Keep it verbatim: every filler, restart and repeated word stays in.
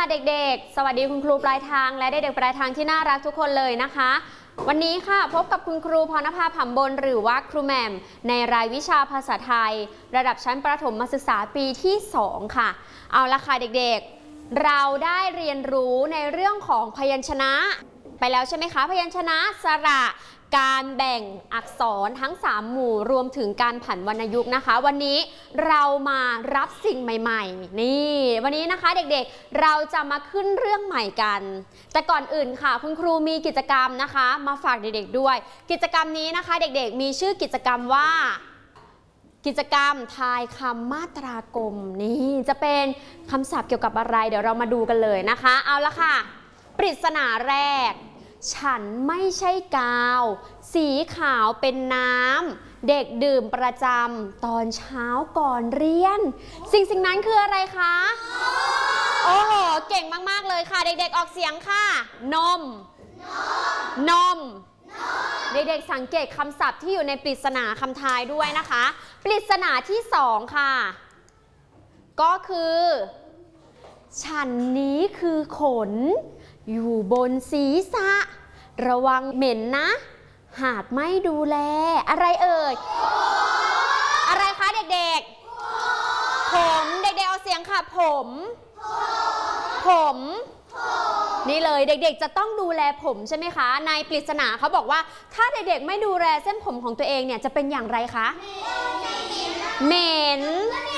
เด็กๆสวัสดีคุณครูปลายทางและเด็กๆปลายทางที่น่ารักทุกคนเลยนะคะวันนี้ค่ะพบกับคุณครูพรณภา ผำบลหรือว่าครูแหม่มในรายวิชาภาษาไทยระดับชั้นประถมศึกษาปีที่สองค่ะเอาละค่ะเด็กๆเราได้เรียนรู้ในเรื่องของพยัญชนะไปแล้วใช่ไหมคะพยัญชนะสระการแบ่งอักษรทั้งสามหมู่รวมถึงการผันวรรณยุกต์นะคะวันนี้เรามารับสิ่งใหม่ๆนี่วันนี้นะคะเด็กๆเราจะมาขึ้นเรื่องใหม่กันแต่ก่อนอื่นค่ะคุณครูมีกิจกรรมนะคะมาฝากเด็กๆด้วยกิจกรรมนี้นะคะเด็กๆมีชื่อกิจกรรมว่ากิจกรรมทายคำมาตรากลมนี่จะเป็นคำศัพท์เกี่ยวกับอะไรเดี๋ยวเรามาดูกันเลยนะคะเอาละค่ะปริศนาแรกฉันไม่ใช่กาวสีขาวเป็นน้ำเด็กดื่มประจำตอนเช้าก่อนเรียนสิ่งสิ่งนั้นคืออะไรคะโอ้โหเก่งมากๆเลยค่ะเด็กๆออกเสียงค่ะนมนมเด็กๆสังเกตคำศัพท์ที่อยู่ในปริศนาคำทายด้วยนะคะปริศนาที่สองค่ะก็คือฉันนี้คือขนอยู่บนศีรษะระวังเหม็นนะหากไม่ดูแลอะไรเอ่ยอะไรคะเด็กๆผมเด็กๆเอาเสียงค่ะผมผมนี่เลยเด็กๆจะต้องดูแลผมใช่ไหมคะในปริศนาเขาบอกว่าถ้าเด็กๆไม่ดูแลเส้นผมของตัวเองเนี่ยจะเป็นอย่างไรคะเหม็น